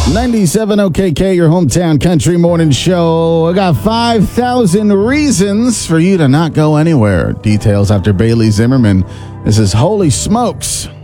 97 OKK, your hometown country morning show. I got 5,000 reasons for you to not go anywhere. Details after Bailey Zimmerman. This is Holy Smokes.